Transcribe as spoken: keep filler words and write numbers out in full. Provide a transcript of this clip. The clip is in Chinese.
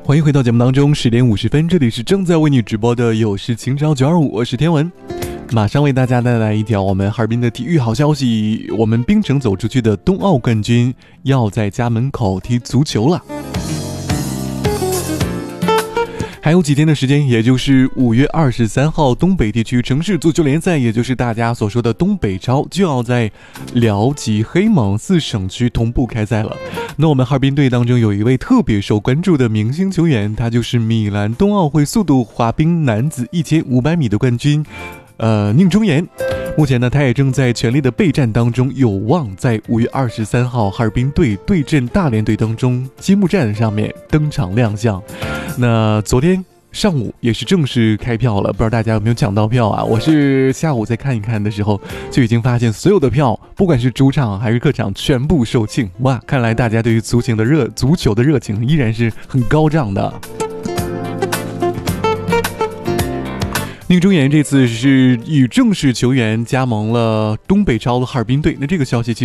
欢迎回到节目当中，十点五十分，这里是正在为你直播的有事情找九二五，我是天文，马上为大家带来一条我们哈尔滨的体育好消息，我们冰城走出去的冬奥冠军要在家门口踢足球了。还有几天的时间，也就是五月二十三号，东北地区城市足球联赛，也就是大家所说的东北超，就要在辽吉、黑蒙四省区同步开赛了。那我们哈尔滨队当中有一位特别受关注的明星球员，他就是米兰冬奥会速度滑冰男子一千五百米的冠军，呃，宁中岩。目前呢，他也正在全力的备战当中，有望在五月二十三号哈尔滨队对阵大连队当中揭幕战上面登场亮相。那昨天上午也是正式开票了，不知道大家有没有抢到票啊？我是下午再看一看的时候，就已经发现所有的票，不管是主场还是客场，全部售罄。哇，看来大家对于足球的热足球的热情依然是很高涨的。宁中岩这次是以正式球员加盟了东北超的哈尔滨队，那这个消息其实